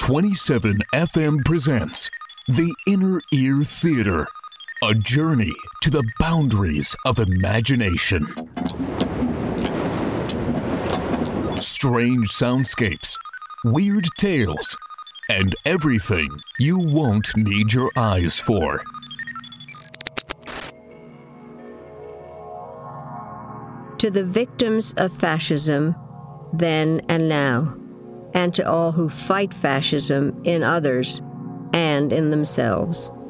27 FM presents The Inner Ear Theater, a journey to the boundaries of imagination. Strange soundscapes, weird tales, and everything you won't need your eyes for. To the victims of fascism, then and now, and to all who fight fascism in others and in themselves.